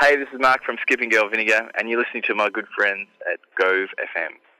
Hey, this is Mark from Skipping Girl Vinegar, and you're listening to my good friends at Gove FM.